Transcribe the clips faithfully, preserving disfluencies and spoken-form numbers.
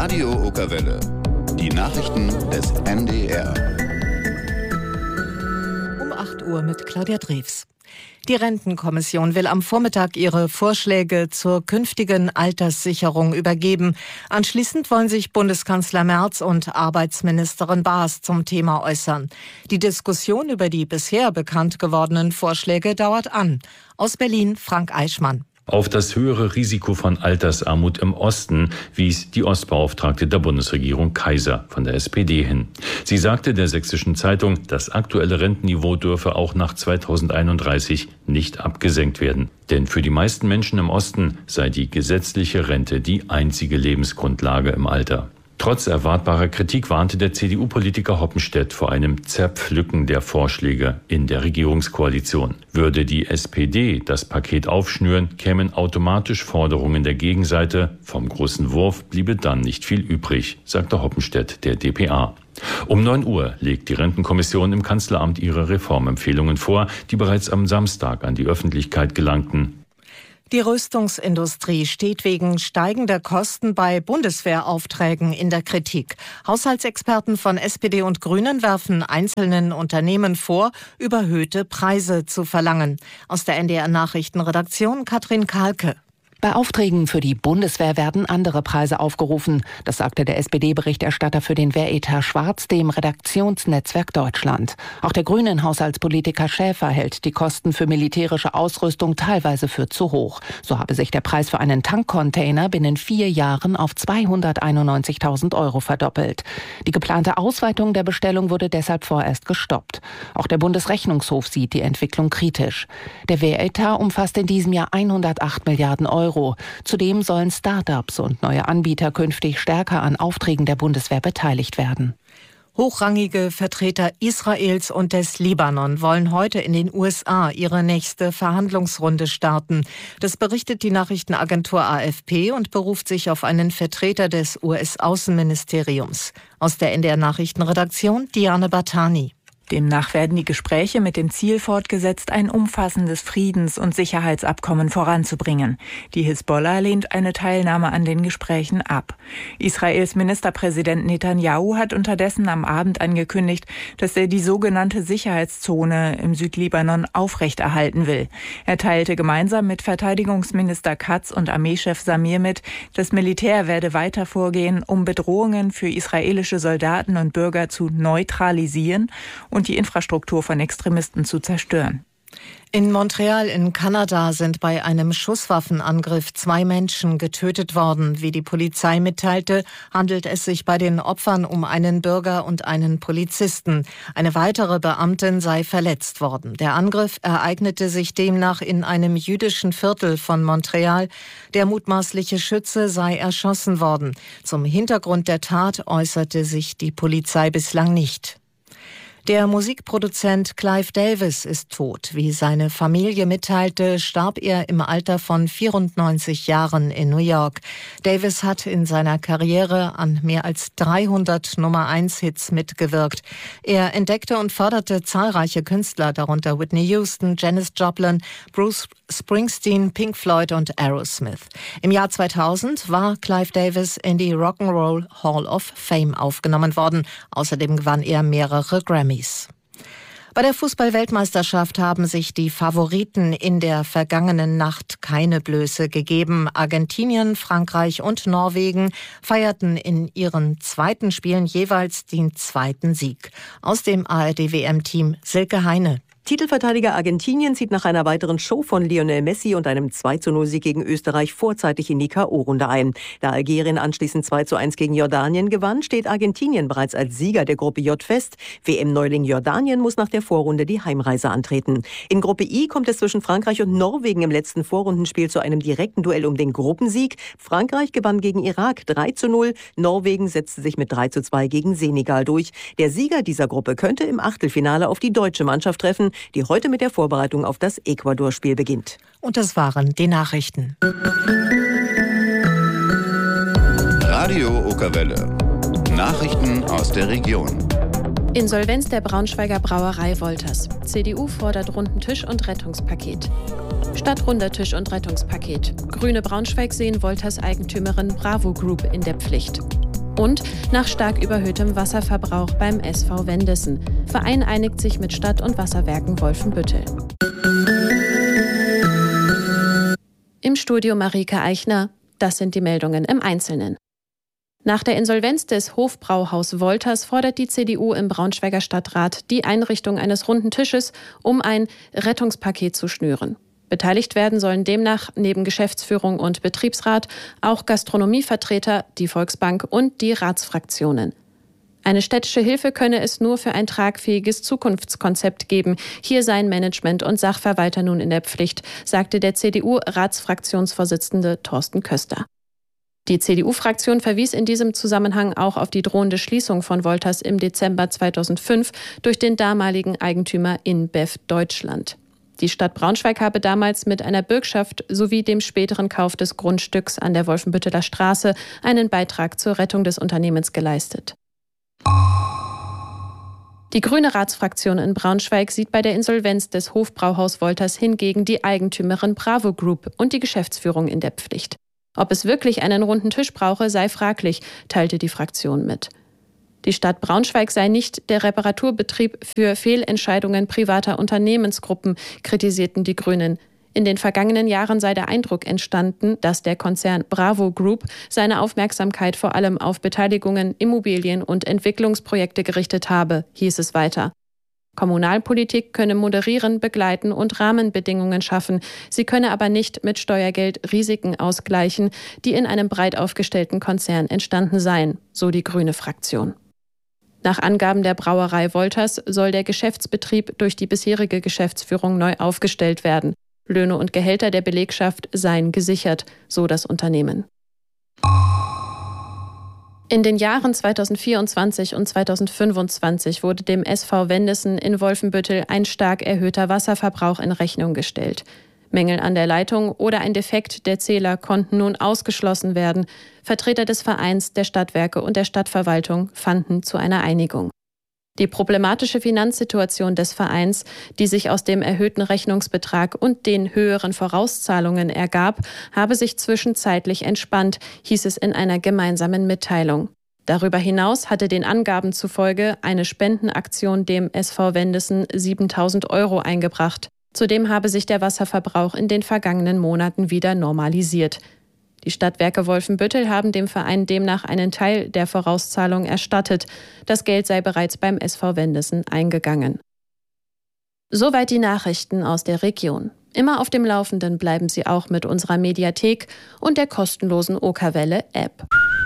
Radio Okerwelle. Die Nachrichten des N D R. Um acht Uhr mit Claudia Drews. Die Rentenkommission will am Vormittag ihre Vorschläge zur künftigen Alterssicherung übergeben. Anschließend wollen sich Bundeskanzler Merz und Arbeitsministerin Baas zum Thema äußern. Die Diskussion über die bisher bekannt gewordenen Vorschläge dauert an. Aus Berlin Frank Eichmann. Auf das höhere Risiko von Altersarmut im Osten wies die Ostbeauftragte der Bundesregierung Kaiser von der S P D hin. Sie sagte der Sächsischen Zeitung, das aktuelle Rentenniveau dürfe auch nach zweitausendeinunddreißig nicht abgesenkt werden. Denn für die meisten Menschen im Osten sei die gesetzliche Rente die einzige Lebensgrundlage im Alter. Trotz erwartbarer Kritik warnte der C D U-Politiker Hoppenstedt vor einem Zerpflücken der Vorschläge in der Regierungskoalition. Würde die S P D das Paket aufschnüren, kämen automatisch Forderungen der Gegenseite. Vom großen Wurf bliebe dann nicht viel übrig, sagte Hoppenstedt der D P A. Um neun Uhr legt die Rentenkommission im Kanzleramt ihre Reformempfehlungen vor, die bereits am Samstag an die Öffentlichkeit gelangten. Die Rüstungsindustrie steht wegen steigender Kosten bei Bundeswehraufträgen in der Kritik. Haushaltsexperten von S P D und Grünen werfen einzelnen Unternehmen vor, überhöhte Preise zu verlangen. Aus der N D R-Nachrichtenredaktion Katrin Kahlke. Bei Aufträgen für die Bundeswehr werden andere Preise aufgerufen. Das sagte der S P D-Berichterstatter für den Wehretat Schwarz dem Redaktionsnetzwerk Deutschland. Auch der grünen Haushaltspolitiker Schäfer hält die Kosten für militärische Ausrüstung teilweise für zu hoch. So habe sich der Preis für einen Tankcontainer binnen vier Jahren auf zweihunderteinundneunzigtausend Euro verdoppelt. Die geplante Ausweitung der Bestellung wurde deshalb vorerst gestoppt. Auch der Bundesrechnungshof sieht die Entwicklung kritisch. Der Wehretat umfasst in diesem Jahr hundertacht Milliarden Euro. Zudem sollen Start-ups und neue Anbieter künftig stärker an Aufträgen der Bundeswehr beteiligt werden. Hochrangige Vertreter Israels und des Libanon wollen heute in den U S A ihre nächste Verhandlungsrunde starten. Das berichtet die Nachrichtenagentur A F P und beruft sich auf einen Vertreter des U S-Außenministeriums. Aus der N D R-Nachrichtenredaktion Diane Batani. Demnach werden die Gespräche mit dem Ziel fortgesetzt, ein umfassendes Friedens- und Sicherheitsabkommen voranzubringen. Die Hisbollah lehnt eine Teilnahme an den Gesprächen ab. Israels Ministerpräsident Netanyahu hat unterdessen am Abend angekündigt, dass er die sogenannte Sicherheitszone im Südlibanon aufrechterhalten will. Er teilte gemeinsam mit Verteidigungsminister Katz und Armeechef Samir mit, das Militär werde weiter vorgehen, um Bedrohungen für israelische Soldaten und Bürger zu neutralisieren und und die Infrastruktur von Extremisten zu zerstören. In Montreal in Kanada sind bei einem Schusswaffenangriff zwei Menschen getötet worden. Wie die Polizei mitteilte, handelt es sich bei den Opfern um einen Bürger und einen Polizisten. Eine weitere Beamtin sei verletzt worden. Der Angriff ereignete sich demnach in einem jüdischen Viertel von Montreal. Der mutmaßliche Schütze sei erschossen worden. Zum Hintergrund der Tat äußerte sich die Polizei bislang nicht. Der Musikproduzent Clive Davis ist tot. Wie seine Familie mitteilte, starb er im Alter von vierundneunzig Jahren in New York. Davis hat in seiner Karriere an mehr als dreihundert Nummer eins Hits mitgewirkt. Er entdeckte und förderte zahlreiche Künstler, darunter Whitney Houston, Janis Joplin, Bruce Springsteen, Pink Floyd und Aerosmith. Im Jahr zweitausend war Clive Davis in die Rock'n'Roll Hall of Fame aufgenommen worden. Außerdem gewann er mehrere Grammys. Bei der Fußball-Weltmeisterschaft haben sich die Favoriten in der vergangenen Nacht keine Blöße gegeben. Argentinien, Frankreich und Norwegen feierten in ihren zweiten Spielen jeweils den zweiten Sieg. Aus dem A R D W M-Team Silke Heine. Titelverteidiger Argentinien zieht nach einer weiteren Show von Lionel Messi und einem zwei zu null Sieg gegen Österreich vorzeitig in die K O-Runde ein. Da Algerien anschließend zwei zu eins gegen Jordanien gewann, steht Argentinien bereits als Sieger der Gruppe J fest. W M-Neuling Jordanien muss nach der Vorrunde die Heimreise antreten. In Gruppe I kommt es zwischen Frankreich und Norwegen im letzten Vorrundenspiel zu einem direkten Duell um den Gruppensieg. Frankreich gewann gegen Irak drei zu null, Norwegen setzte sich mit drei zu zwei gegen Senegal durch. Der Sieger dieser Gruppe könnte im Achtelfinale auf die deutsche Mannschaft treffen, die heute mit der Vorbereitung auf das Ecuador-Spiel beginnt. Und das waren die Nachrichten. Radio Okerwelle. Nachrichten aus der Region. Insolvenz der Braunschweiger Brauerei Wolters. C D U fordert runden Tisch und Rettungspaket. Statt runder Tisch und Rettungspaket. Grüne Braunschweig sehen Wolters Eigentümerin Bravo Group in der Pflicht. und nach stark überhöhtem Wasserverbrauch beim S V Wendessen. Verein einigt sich mit Stadt- und Wasserwerken Wolfenbüttel. Im Studio Marike Eichner. Das sind die Meldungen im Einzelnen. Nach der Insolvenz des Hofbrauhaus Wolters fordert die C D U im Braunschweiger Stadtrat die Einrichtung eines runden Tisches, um ein Rettungspaket zu schnüren. Beteiligt werden sollen demnach neben Geschäftsführung und Betriebsrat auch Gastronomievertreter, die Volksbank und die Ratsfraktionen. Eine städtische Hilfe könne es nur für ein tragfähiges Zukunftskonzept geben. Hier seien Management und Sachverwalter nun in der Pflicht, sagte der C D U-Ratsfraktionsvorsitzende Thorsten Köster. Die C D U-Fraktion verwies in diesem Zusammenhang auch auf die drohende Schließung von Wolters im Dezember zweitausendfünf durch den damaligen Eigentümer InBev Deutschland. Die Stadt Braunschweig habe damals mit einer Bürgschaft sowie dem späteren Kauf des Grundstücks an der Wolfenbütteler Straße einen Beitrag zur Rettung des Unternehmens geleistet. Die grüne Ratsfraktion in Braunschweig sieht bei der Insolvenz des Hofbrauhaus Wolters hingegen die Eigentümerin Bravo Group und die Geschäftsführung in der Pflicht. Ob es wirklich einen runden Tisch brauche, sei fraglich, teilte die Fraktion mit. Die Stadt Braunschweig sei nicht der Reparaturbetrieb für Fehlentscheidungen privater Unternehmensgruppen, kritisierten die Grünen. In den vergangenen Jahren sei der Eindruck entstanden, dass der Konzern Bravo Group seine Aufmerksamkeit vor allem auf Beteiligungen, Immobilien und Entwicklungsprojekte gerichtet habe, hieß es weiter. Kommunalpolitik könne moderieren, begleiten und Rahmenbedingungen schaffen. Sie könne aber nicht mit Steuergeld Risiken ausgleichen, die in einem breit aufgestellten Konzern entstanden seien, so die grüne Fraktion. Nach Angaben der Brauerei Wolters soll der Geschäftsbetrieb durch die bisherige Geschäftsführung neu aufgestellt werden. Löhne und Gehälter der Belegschaft seien gesichert, so das Unternehmen. In den Jahren zweitausendvierundzwanzig und zweitausendfünfundzwanzig wurde dem S V Wendessen in Wolfenbüttel ein stark erhöhter Wasserverbrauch in Rechnung gestellt. Mängel an der Leitung oder ein Defekt der Zähler konnten nun ausgeschlossen werden. Vertreter des Vereins, der Stadtwerke und der Stadtverwaltung fanden zu einer Einigung. Die problematische Finanzsituation des Vereins, die sich aus dem erhöhten Rechnungsbetrag und den höheren Vorauszahlungen ergab, habe sich zwischenzeitlich entspannt, hieß es in einer gemeinsamen Mitteilung. Darüber hinaus hatte den Angaben zufolge eine Spendenaktion dem S V Wendessen siebentausend Euro eingebracht. Zudem habe sich der Wasserverbrauch in den vergangenen Monaten wieder normalisiert. Die Stadtwerke Wolfenbüttel haben dem Verein demnach einen Teil der Vorauszahlung erstattet. Das Geld sei bereits beim S V Wendessen eingegangen. Soweit die Nachrichten aus der Region. Immer auf dem Laufenden bleiben Sie auch mit unserer Mediathek und der kostenlosen Okerwelle-App.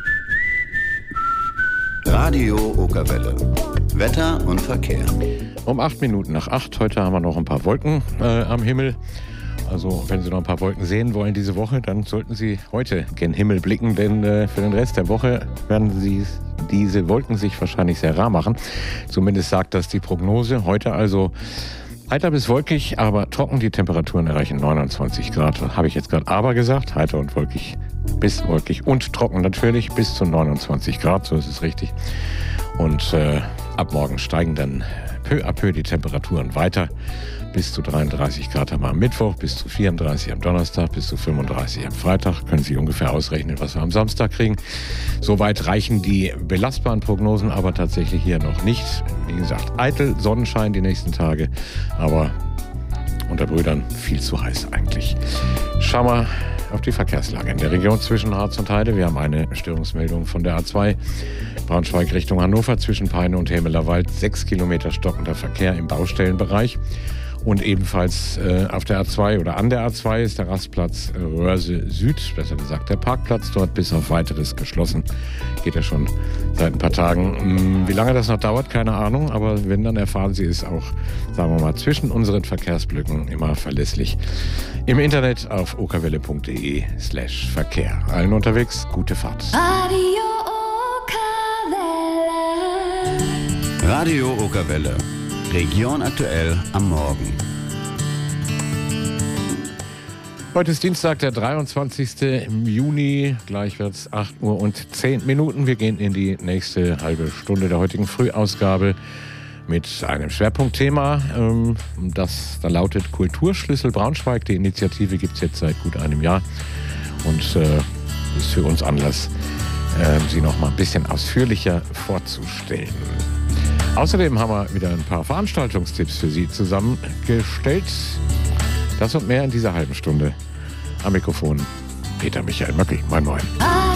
Radio Okerwelle. Wetter und Verkehr. Um acht Minuten nach acht. Heute haben wir noch ein paar Wolken äh, am Himmel. Also wenn Sie noch ein paar Wolken sehen wollen diese Woche, dann sollten Sie heute gen Himmel blicken, denn äh, für den Rest der Woche werden Sie diese Wolken sich wahrscheinlich sehr rar machen. Zumindest sagt das die Prognose. Heute also heiter bis wolkig, aber trocken. Die Temperaturen erreichen neunundzwanzig Grad. Habe ich jetzt gerade aber gesagt. Heiter und wolkig bis wolkig und trocken natürlich bis zu neunundzwanzig Grad. So ist es richtig. Und äh, ab morgen steigen dann peu à peu die Temperaturen weiter. Bis zu dreiunddreißig Grad haben wir am Mittwoch, bis zu vierunddreißig am Donnerstag, bis zu fünfunddreißig am Freitag. Können Sie ungefähr ausrechnen, was wir am Samstag kriegen. Soweit reichen die belastbaren Prognosen aber tatsächlich hier noch nicht. Wie gesagt, eitel Sonnenschein die nächsten Tage, aber unter Brüdern viel zu heiß eigentlich. Schauen wir auf die Verkehrslage in der Region zwischen Harz und Heide. Wir haben eine Störungsmeldung von der A zwei Braunschweig Richtung Hannover zwischen Peine und Hemelerwald. Sechs Kilometer stockender Verkehr im Baustellenbereich. Und ebenfalls äh, auf der A zwei oder an der A zwei ist der Rastplatz Röhrse Süd, besser gesagt der Parkplatz dort bis auf Weiteres geschlossen. Geht ja schon seit ein paar Tagen. Wie lange das noch dauert, keine Ahnung, aber wenn, dann erfahren Sie es auch, sagen wir mal, zwischen unseren Verkehrsblöcken immer verlässlich. Im Internet auf okerwelle.de slash Verkehr. Allen unterwegs, gute Fahrt. Radio Okerwelle. Radio Okerwelle. Region aktuell am Morgen. Heute ist Dienstag, der dreiundzwanzigste Juni. Gleich wird es acht Uhr und zehn Minuten. Wir gehen in die nächste halbe Stunde der heutigen Frühausgabe mit einem Schwerpunktthema. Das da lautet Kulturschlüssel Braunschweig. Die Initiative gibt es jetzt seit gut einem Jahr und äh, ist für uns Anlass, äh, sie noch mal ein bisschen ausführlicher vorzustellen. Außerdem haben wir wieder ein paar Veranstaltungstipps für Sie zusammengestellt. Das und mehr in dieser halben Stunde. Am Mikrofon Peter Michael Möckel. Moin, moin.